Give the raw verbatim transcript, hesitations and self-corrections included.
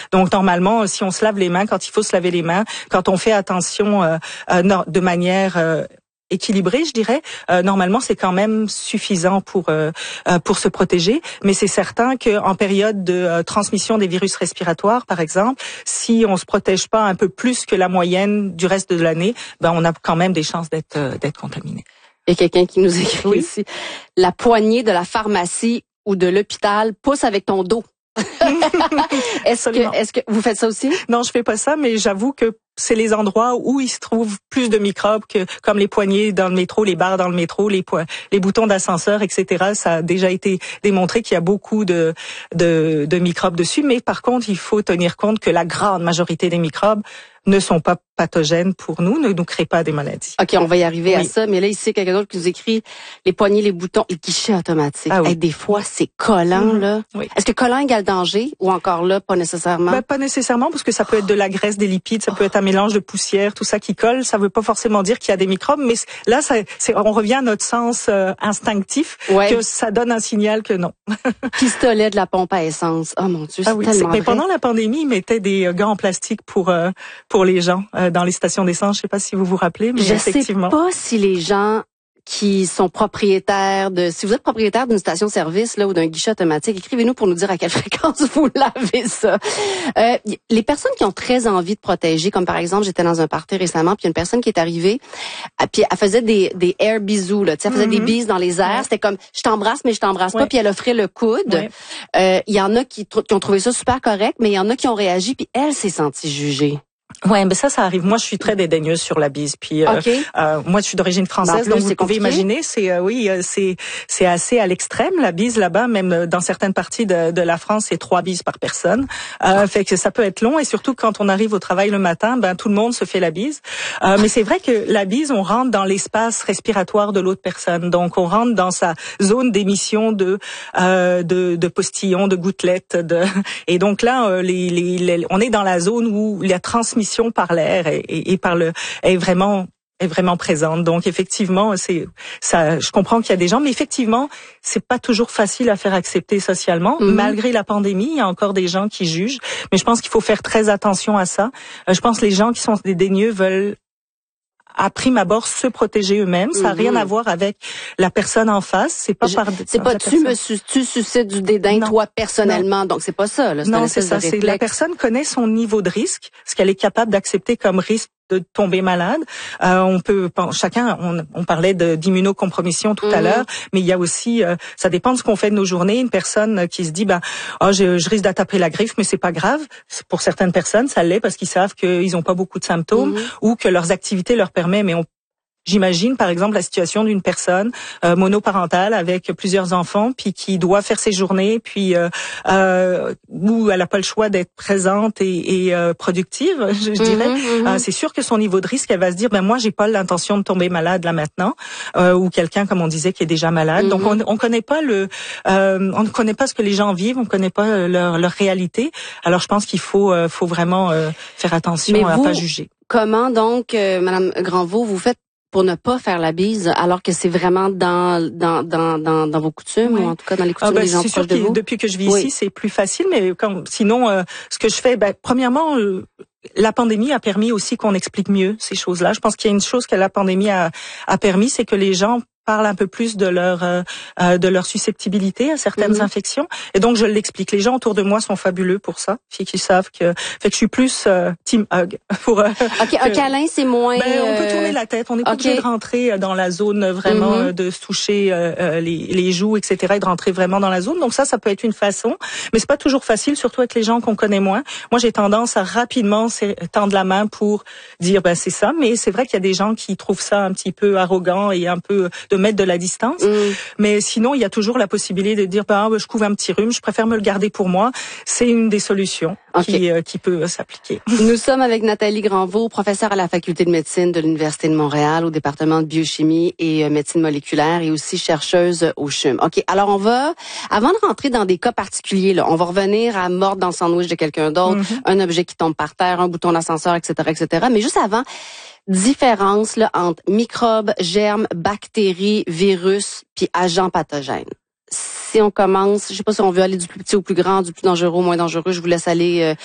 Donc normalement, si on se lave les mains quand il faut se laver les mains, quand on fait attention euh, euh, de manière euh, équilibré, je dirais. Euh, normalement, c'est quand même suffisant pour euh, euh, pour se protéger, mais c'est certain que en période de euh, transmission des virus respiratoires, par exemple, si on se protège pas un peu plus que la moyenne du reste de l'année, ben on a quand même des chances d'être euh, d'être contaminé. Il y a quelqu'un qui nous écrit oui. ici: la poignée de la pharmacie ou de l'hôpital pousse avec ton dos. est-ce que est-ce que vous faites ça aussi? Non, je fais pas ça, mais j'avoue que c'est les endroits où il se trouve plus de microbes que comme les poignées dans le métro, les barres dans le métro, les po- les boutons d'ascenseur, et cetera. Ça a déjà été démontré qu'il y a beaucoup de, de de microbes dessus, mais par contre, il faut tenir compte que la grande majorité des microbes ne sont pas pathogènes pour nous, ne nous créent pas des maladies. OK, on va y arriver oui. à ça, mais là, ici, quelqu'un d'autre qui nous écrit les poignées, les boutons, les guichets automatiques. Ah oui. Hey, des fois, c'est collant, mmh. là. Oui. Est-ce que collant égale danger ou encore là, pas nécessairement? Ben, pas nécessairement, parce que ça peut être de la graisse, des lipides, ça peut être un mélange de poussière, tout ça qui colle. Ça veut pas forcément dire qu'il y a des microbes, mais là, ça, c'est, on revient à notre sens euh, instinctif, ouais. que ça donne un signal que non. Pistolet de la pompe à essence. Oh mon Dieu, c'est ah oui, tellement c'est, mais vrai. pendant la pandémie, ils mettaient des gants en plastique pour euh, pour les gens euh, dans les stations d'essence. Je sais pas si vous vous rappelez, mais je effectivement. sais pas si les gens qui sont propriétaires de, si vous êtes propriétaire d'une station-service là ou d'un guichet automatique, écrivez-nous pour nous dire à quelle fréquence vous lavez ça. Euh, les personnes qui ont très envie de protéger, comme par exemple, j'étais dans un party récemment, puis il y a une personne qui est arrivée, puis elle faisait des des air bisous là, tu sais, elle faisait mm-hmm. des bises dans les airs, ouais. C'était comme je t'embrasse mais je t'embrasse ouais. pas, puis elle offrait le coude. Ouais. Euh, il y en a qui, qui ont trouvé ça super correct, mais il y en a qui ont réagi, puis elle s'est sentie jugée. Ouais, mais ça, ça arrive. Moi, je suis très dédaigneuse sur la bise. Puis, euh, okay. euh, moi, je suis d'origine française, plus, donc vous pouvez compliqué. imaginer, c'est euh, oui, c'est c'est assez à l'extrême la bise là-bas. Même dans certaines parties de, de la France, c'est trois bises par personne. Euh, fait que ça peut être long, et surtout quand on arrive au travail le matin, ben tout le monde se fait la bise. Euh, mais c'est vrai que la bise, on rentre dans l'espace respiratoire de l'autre personne, donc on rentre dans sa zone d'émission de euh, de, de postillons, de gouttelettes, de et donc là, euh, les, les, les on est dans la zone où la transmission par l'air et, et, et par le est vraiment est vraiment présente. Donc effectivement, c'est ça. Je comprends qu'il y a des gens, mais effectivement, c'est pas toujours facile à faire accepter socialement. Mm-hmm. Malgré la pandémie, il y a encore des gens qui jugent, mais je pense qu'il faut faire très attention à ça. Je pense que les gens qui sont dédaigneux veulent à prime abord se protéger eux-mêmes. Ça n'a rien à voir avec la personne en face. C'est pas Je, par. C'est pas tu me su, tu suscites du dédain non. toi personnellement. Non. Donc c'est pas ça. Là, c'est non, c'est ça. C'est la personne connaît son niveau de risque, ce qu'elle est capable d'accepter comme risque de tomber malade. Euh, on peut, chacun, on, on parlait de, d'immunocompromission tout mm-hmm. à l'heure, mais il y a aussi, euh, ça dépend de ce qu'on fait de nos journées. Une personne qui se dit, ben, oh, je, je risque d'attraper la griffe, mais c'est pas grave. Pour certaines personnes, ça l'est parce qu'ils savent qu'ils n'ont pas beaucoup de symptômes mm-hmm. ou que leurs activités leur permettent, mais on J'imagine, par exemple, la situation d'une personne euh, monoparentale avec plusieurs enfants, puis qui doit faire ses journées, puis euh, euh, où elle n'a pas le choix d'être présente et, et euh, productive, je, je dirais. Mm-hmm, mm-hmm. Euh, c'est sûr que son niveau de risque, elle va se dire, ben moi, j'ai pas l'intention de tomber malade là maintenant, euh, ou quelqu'un, comme on disait, qui est déjà malade. Mm-hmm. Donc, on, on connaît pas le, euh, on ne connaît pas ce que les gens vivent, on connaît pas leur, leur réalité. Alors, je pense qu'il faut, euh, faut vraiment euh, faire attention Mais à vous, pas juger. Comment donc, euh, Madame Granvaux, vous faites pour ne pas faire la bise, alors que c'est vraiment dans dans dans dans, dans vos coutumes, oui. ou en tout cas dans les coutumes ah ben, des gens proches de vous? Depuis que je vis oui. ici, c'est plus facile, mais comme, sinon, euh, ce que je fais, ben, premièrement, euh, la pandémie a permis aussi qu'on explique mieux ces choses-là. Je pense qu'il y a une chose que la pandémie a, a permis, c'est que les gens parlent un peu plus de leur euh, de leur susceptibilité à certaines mm-hmm. infections, et donc je l'explique. Les gens autour de moi sont fabuleux pour ça, puis qu'ils savent que fait que je suis plus euh, team hug pour. Euh, ok, que, un câlin c'est moins. Ben, on peut tourner la tête, on n'est pas okay. obligé de rentrer dans la zone vraiment mm-hmm. de se toucher euh, les les joues, et cetera, et de rentrer vraiment dans la zone. Donc ça, ça peut être une façon, mais c'est pas toujours facile, surtout avec les gens qu'on connaît moins. Moi, j'ai tendance à rapidement tendre la main pour dire ben c'est ça, mais c'est vrai qu'il y a des gens qui trouvent ça un petit peu arrogant et un peu de mettre de la distance. Mm. Mais sinon, il y a toujours la possibilité de dire, bah, je couvre un petit rhume, je préfère me le garder pour moi. C'est une des solutions okay. qui, euh, qui peut euh, s'appliquer. Nous sommes avec Nathalie Granvaux, professeure à la Faculté de médecine de l'Université de Montréal, au département de biochimie et euh, médecine moléculaire, et aussi chercheuse au C H U M. OK, alors on va, avant de rentrer dans des cas particuliers, là, on va revenir à mordre dans le sandwich de quelqu'un d'autre, mm-hmm. un objet qui tombe par terre, un bouton d'ascenseur, et cetera, et cetera. Mais juste avant, différence là, entre microbes, germes, bactéries, virus, puis agents pathogènes. Si on commence, je sais pas si on veut aller du plus petit au plus grand, du plus dangereux au moins dangereux, je vous laisse aller euh,